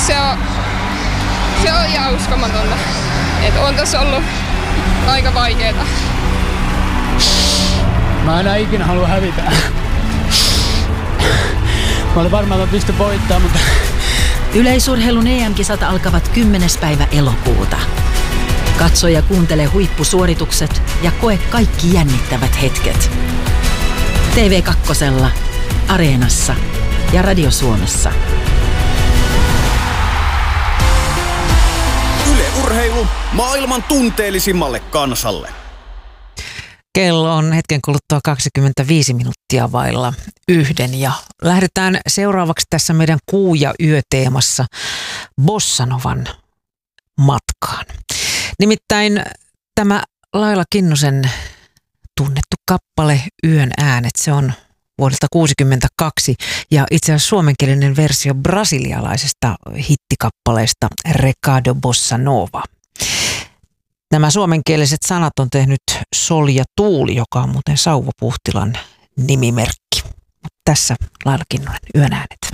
Siis se on ihan uskomatonta. Että on tässä ollut aika vaikeeta. Mä enää ikinä halua hävitä. Mä olin varmaan, että mä pystyn voittaa, mutta... Yleisurheilun EM-kisat alkavat 10. päivä elokuuta. Katso ja kuuntele huippusuoritukset ja koe kaikki jännittävät hetket. TV2, Areenassa ja Radio Suomessa. Yle Urheilu maailman tunteellisimmalle kansalle. Kello on hetken kuluttua 25 minuuttia vailla 1 ja lähdetään seuraavaksi tässä meidän kuu- ja yöteemassa bossanovan matkaan. Nimittäin tämä Laila Kinnusen tunnettu kappale Yön äänet, se on vuodelta 1962 ja itse asiassa suomenkielinen versio brasilialaisesta hittikappaleesta Recado Bossa Nova. Nämä suomenkieliset sanat on tehnyt Solja Tuuli, joka on muuten Sauvo Puhtilan nimimerkki. Tässä Laila Kinnunen, Yön äänet.